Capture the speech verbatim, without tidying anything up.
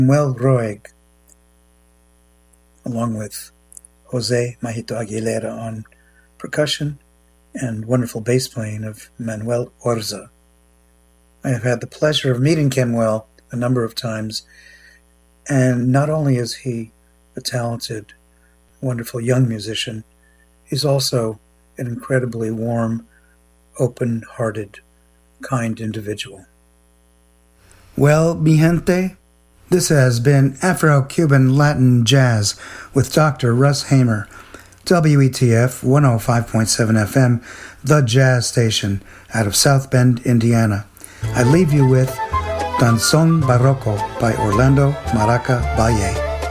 Manuel Roig, along with Jose Majito Aguilera on percussion and wonderful bass playing of Manuel Orza. I have had the pleasure of meeting Kemuel a number of times, and not only is he a talented, wonderful young musician, he's also an incredibly warm, open-hearted, kind individual. Well, mi gente, this has been Afro-Cuban Latin Jazz with Doctor Russ Hamer, W E T F one oh five point seven F M, the jazz station out of South Bend, Indiana. I leave you with Danzón Barroco by Orlando Maraca Valle.